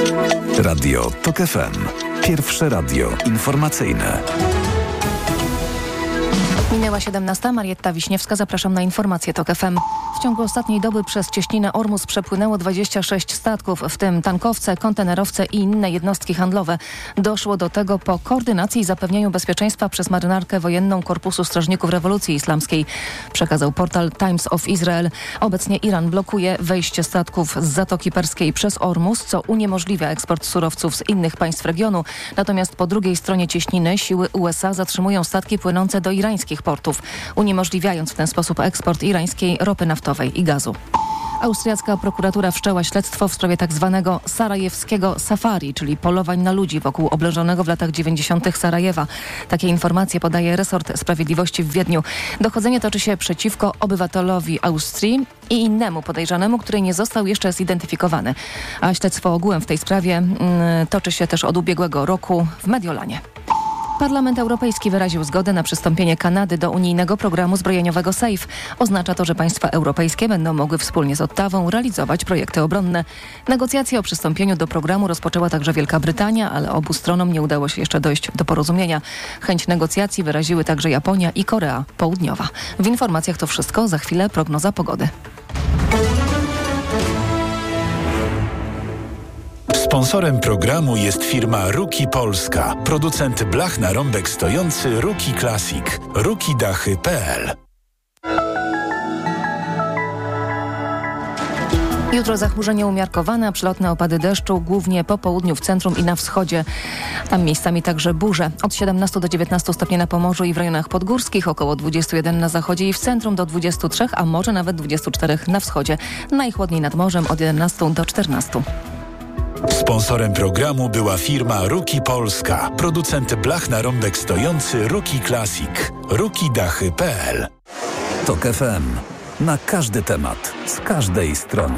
Radio TOK FM. Pierwsze radio informacyjne. Minęła 17. Marietta Wiśniewska. Zapraszam na informacje TOK FM. W ciągu ostatniej doby przez cieśninę Ormus przepłynęło 26 statków, w tym tankowce, kontenerowce i inne jednostki handlowe. Doszło do tego po koordynacji i zapewnieniu bezpieczeństwa przez marynarkę wojenną Korpusu Strażników Rewolucji Islamskiej, przekazał portal Times of Israel. Obecnie Iran blokuje wejście statków z Zatoki Perskiej przez Ormus, co uniemożliwia eksport surowców z innych państw regionu. Natomiast po drugiej stronie cieśniny siły USA zatrzymują statki płynące do irańskich portów, uniemożliwiając w ten sposób eksport irańskiej ropy naftowej i gazu. Austriacka prokuratura wszczęła śledztwo w sprawie tzw. sarajewskiego safari, czyli polowań na ludzi wokół oblężonego w latach 90. Sarajewa. Takie informacje podaje resort sprawiedliwości w Wiedniu. Dochodzenie toczy się przeciwko obywatelowi Austrii i innemu podejrzanemu, który nie został jeszcze zidentyfikowany. A śledztwo ogółem w tej sprawie toczy się też od ubiegłego roku w Mediolanie. Parlament Europejski wyraził zgodę na przystąpienie Kanady do unijnego programu zbrojeniowego SAFE. Oznacza to, że państwa europejskie będą mogły wspólnie z Ottawą realizować projekty obronne. Negocjacje o przystąpieniu do programu rozpoczęła także Wielka Brytania, ale obu stronom nie udało się jeszcze dojść do porozumienia. Chęć negocjacji wyraziły także Japonia i Korea Południowa. W informacjach to wszystko. Za chwilę prognoza pogody. Sponsorem programu jest firma Ruki Polska, producent blach na rąbek stojący Ruki Classic, rukidachy.pl. Jutro zachmurzenie umiarkowane, a przelotne opady deszczu, głównie po południu w centrum i na wschodzie. Tam miejscami także burze. Od 17 do 19 stopni na Pomorzu i w rejonach podgórskich, około 21 na zachodzie i w centrum do 23, a może nawet 24 na wschodzie. Najchłodniej nad morzem od 11 do 14. Sponsorem programu była firma Ruki Polska, producent blach na rąbek stojący Ruki Classic, rukidachy.pl. TOK FM. Na każdy temat, z każdej strony.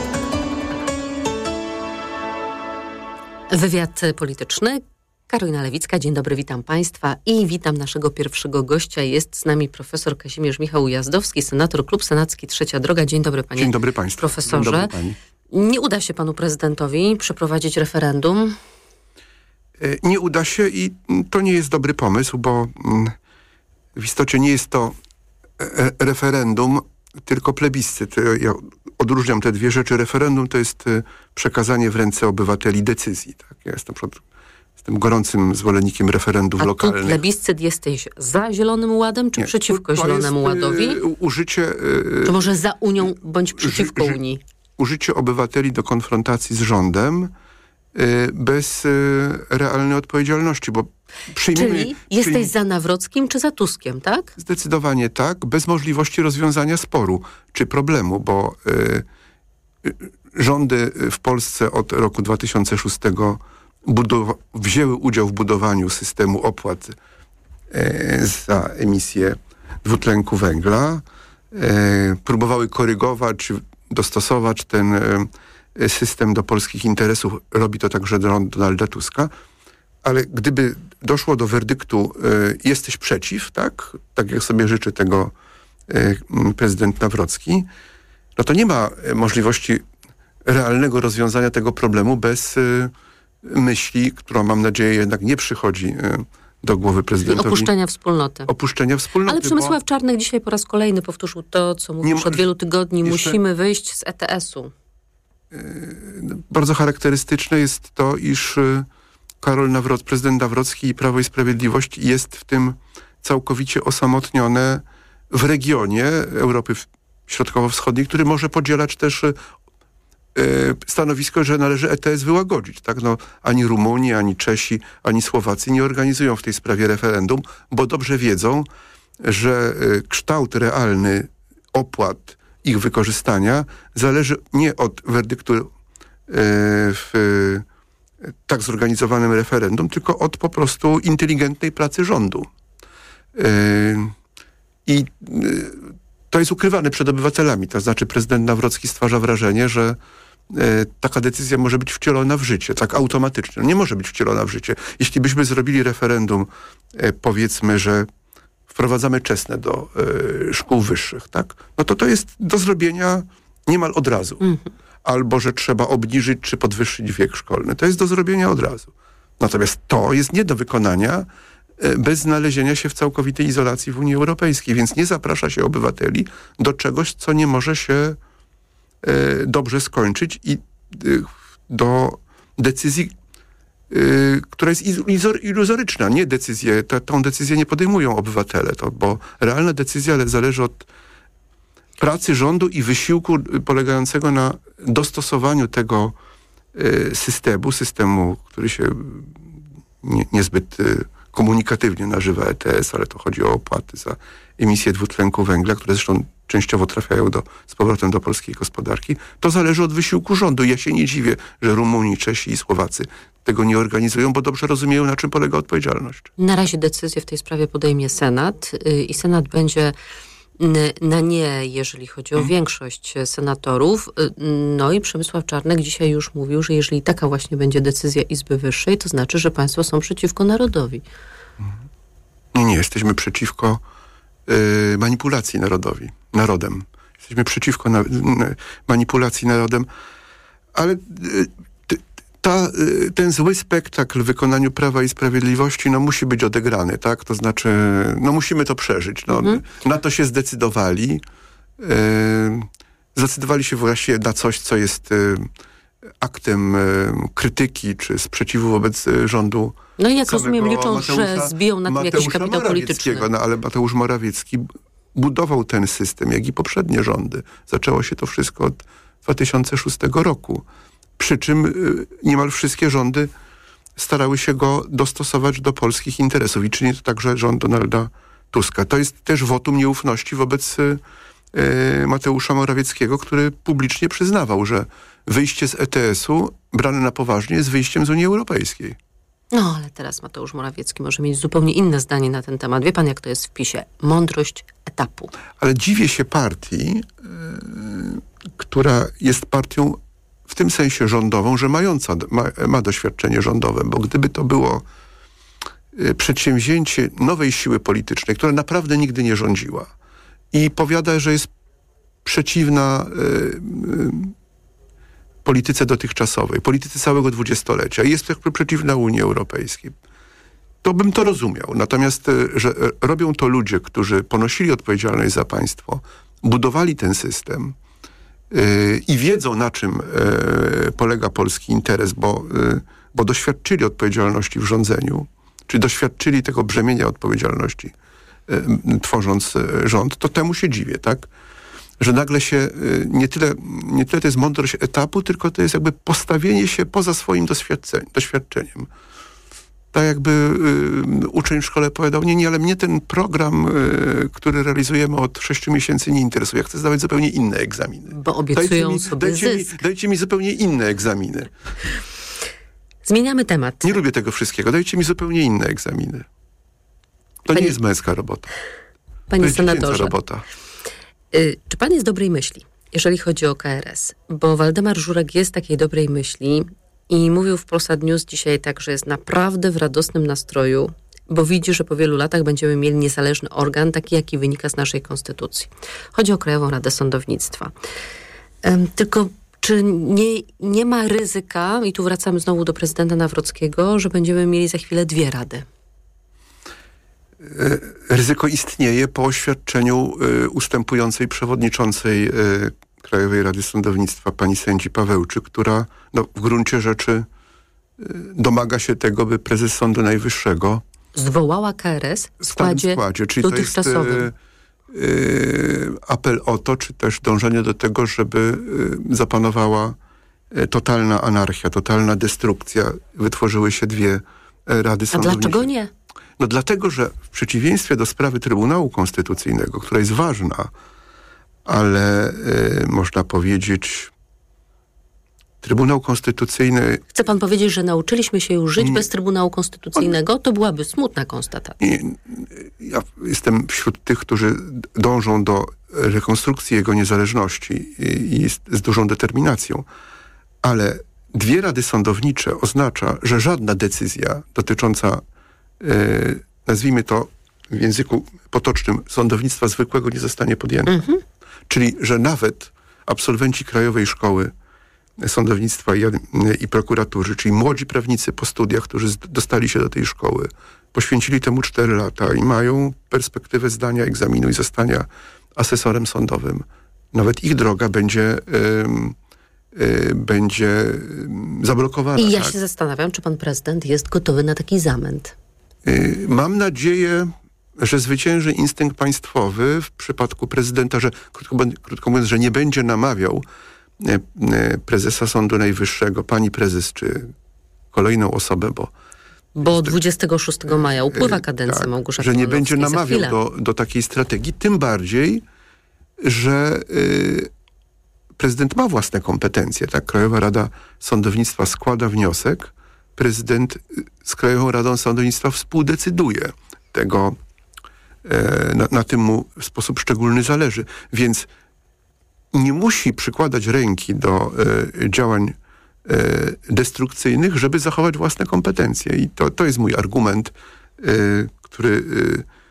Wywiad polityczny. Karolina Lewicka, dzień dobry, witam Państwa i witam naszego pierwszego gościa. Jest z nami profesor Kazimierz Michał Ujazdowski, senator, Klub Senacki Trzecia Droga. Dzień dobry, panie. Dzień dobry Państwu. Profesorze. Dzień dobry pani. Nie uda się panu prezydentowi przeprowadzić referendum? Nie uda się i to nie jest dobry pomysł, bo w istocie nie jest to referendum, tylko plebiscyt. Ja odróżniam te dwie rzeczy. Referendum to jest przekazanie w ręce obywateli decyzji. Tak? Ja jestem gorącym zwolennikiem referendów lokalnych. A tu plebiscyt, jesteś za Zielonym Ładem, czy przeciwko Zielonemu Ładowi? Użycie... To może za Unią, bądź przeciwko Unii? Użycie obywateli do konfrontacji z rządem bez realnej odpowiedzialności, bo Czyli jesteś za Nawrockim czy za Tuskiem, tak? Zdecydowanie tak, bez możliwości rozwiązania sporu czy problemu, bo rządy w Polsce od roku 2006 wzięły udział w budowaniu systemu opłat za emisję dwutlenku węgla, próbowały korygować czy dostosować ten system do polskich interesów. Robi to także Donalda Tuska. Ale gdyby doszło do werdyktu jesteś przeciw, tak jak sobie życzy tego prezydent Nawrocki, no to nie ma możliwości realnego rozwiązania tego problemu bez myśli, która mam nadzieję jednak nie przychodzi do głowy prezydentowi. Opuszczenia wspólnoty. Ale Przemysław Czarnek dzisiaj po raz kolejny powtórzył to, co mówił już od wielu tygodni. Musimy wyjść z ETS-u. Bardzo charakterystyczne jest to, iż prezydent Nawrocki i Prawo i Sprawiedliwość jest w tym całkowicie osamotnione w regionie Europy Środkowo-Wschodniej, który może podzielać też stanowisko, że należy ETS wyłagodzić. Tak? No, ani Rumuni, ani Czesi, ani Słowacy nie organizują w tej sprawie referendum, bo dobrze wiedzą, że kształt realny opłat ich wykorzystania zależy nie od werdyktu w tak zorganizowanym referendum, tylko od po prostu inteligentnej pracy rządu. I to jest ukrywane przed obywatelami. To znaczy prezydent Nawrocki stwarza wrażenie, że taka decyzja może być wcielona w życie, tak automatycznie. Nie może być wcielona w życie. Jeśli byśmy zrobili referendum, powiedzmy, że wprowadzamy czesne do szkół wyższych, tak? No to jest do zrobienia niemal od razu. albo że trzeba obniżyć czy podwyższyć wiek szkolny. To jest do zrobienia od razu. Natomiast to jest nie do wykonania bez znalezienia się w całkowitej izolacji w Unii Europejskiej, więc nie zaprasza się obywateli do czegoś, co nie może się dobrze skończyć i do decyzji, która jest iluzoryczna. Nie decyzje, tą decyzję nie podejmują obywatele, bo realna decyzja zależy od pracy rządu i wysiłku polegającego na dostosowaniu tego systemu, który się niezbyt komunikatywnie nazywa ETS, ale to chodzi o opłaty za emisję dwutlenku węgla, które zresztą częściowo trafiają z powrotem do polskiej gospodarki. To zależy od wysiłku rządu. Ja się nie dziwię, że Rumuni, Czesi i Słowacy tego nie organizują, bo dobrze rozumieją, na czym polega odpowiedzialność. Na razie decyzję w tej sprawie podejmie Senat i Senat będzie na nie, jeżeli chodzi o większość senatorów. No i Przemysław Czarnek dzisiaj już mówił, że jeżeli taka właśnie będzie decyzja Izby Wyższej, to znaczy, że państwo są przeciwko narodowi. Nie, jesteśmy przeciwko manipulacji narodem. Jesteśmy przeciwko manipulacji narodem, ale ten zły spektakl w wykonaniu Prawa i Sprawiedliwości musi być odegrany, tak? To znaczy, musimy to przeżyć. Na to się zdecydowali. Zdecydowali się właściwie na coś, co jest aktem krytyki czy sprzeciwu wobec rządu. No i jak rozumiem, liczą, że zbiją na tym jakiś kapitał polityczny. Ale Mateusz Morawiecki budował ten system, jak i poprzednie rządy. Zaczęło się to wszystko od 2006 roku. Przy czym niemal wszystkie rządy starały się go dostosować do polskich interesów i czyni to także rząd Donalda Tuska. To jest też wotum nieufności wobec Mateusza Morawieckiego, który publicznie przyznawał, że wyjście z ETS-u brane na poważnie jest wyjściem z Unii Europejskiej. No, ale teraz Mateusz Morawiecki może mieć zupełnie inne zdanie na ten temat. Wie pan, jak to jest w PiS-ie? Mądrość etapu. Ale dziwię się partii, która jest partią w tym sensie rządową, że ma doświadczenie rządowe, bo gdyby to było przedsięwzięcie nowej siły politycznej, która naprawdę nigdy nie rządziła i powiada, że jest przeciwna polityce dotychczasowej, polityce całego dwudziestolecia i jest przeciwna Unii Europejskiej, to bym to rozumiał. Natomiast, że robią to ludzie, którzy ponosili odpowiedzialność za państwo, budowali ten system, i wiedzą, na czym polega polski interes, bo doświadczyli odpowiedzialności w rządzeniu, czy doświadczyli tego brzemienia odpowiedzialności, tworząc rząd, to temu się dziwię, tak? Że nagle się nie tyle to jest mądrość etapu, tylko to jest jakby postawienie się poza swoim doświadczeniem. Tak jakby uczeń w szkole powiedział, nie, ale mnie ten program, który realizujemy od 6 miesięcy nie interesuje. Ja chcę zdawać zupełnie inne egzaminy. Bo obiecują sobie zysk. Dajcie mi zupełnie inne egzaminy. Zmieniamy temat. Nie lubię tego wszystkiego. Dajcie mi zupełnie inne egzaminy. To nie jest męska robota. Panie senatorze, robota. Czy pan jest dobrej myśli, jeżeli chodzi o KRS? Bo Waldemar Żurek jest takiej dobrej myśli i mówił w Polsat News dzisiaj tak, że jest naprawdę w radosnym nastroju, bo widzi, że po wielu latach będziemy mieli niezależny organ, taki jaki wynika z naszej konstytucji. Chodzi o Krajową Radę Sądownictwa. Tylko czy nie ma ryzyka, i tu wracamy znowu do prezydenta Nawrockiego, że będziemy mieli za chwilę 2 rady? Ryzyko istnieje po oświadczeniu ustępującej przewodniczącej Krajowej Rady Sądownictwa pani sędzi Pawełczyk, która w gruncie rzeczy domaga się tego, by prezes Sądu Najwyższego zwołała KRS w składzie czyli dotychczasowym. To jest apel o to, czy też dążenie do tego, żeby zapanowała totalna anarchia, totalna destrukcja. Wytworzyły się 2 rady sądownictwa. A dlaczego nie? No dlatego, że w przeciwieństwie do sprawy Trybunału Konstytucyjnego, która jest ważna, ale można powiedzieć, Trybunał Konstytucyjny... Chce pan powiedzieć, że nauczyliśmy się już żyć bez Trybunału Konstytucyjnego? To byłaby smutna konstatacja. Ja jestem wśród tych, którzy dążą do rekonstrukcji jego niezależności i z dużą determinacją. Ale 2 rady sądownicze oznacza, że żadna decyzja dotycząca, nazwijmy to w języku potocznym, sądownictwa zwykłego nie zostanie podjęta. Czyli, że nawet absolwenci Krajowej Szkoły sądownictwa i prokuratury, czyli młodzi prawnicy po studiach, którzy dostali się do tej szkoły, poświęcili temu 4 lata i mają perspektywę zdania egzaminu i zostania asesorem sądowym. Nawet ich droga będzie zablokowana. I ja się zastanawiam, czy pan prezydent jest gotowy na taki zamęt. Mam nadzieję, że zwycięży instynkt państwowy w przypadku prezydenta, że krótko mówiąc, że nie będzie namawiał prezesa Sądu Najwyższego, pani prezes, czy kolejną osobę, bo 26 maja upływa kadencja tak, Małgorzaty że nie Manowskiej będzie namawiał do takiej strategii, tym bardziej, że prezydent ma własne kompetencje. Tak? Krajowa Rada Sądownictwa składa wniosek, prezydent z Krajową Radą Sądownictwa współdecyduje. Tego na tym mu w sposób szczególny zależy. Więc nie musi przykładać ręki do działań destrukcyjnych, żeby zachować własne kompetencje. I to jest mój argument, który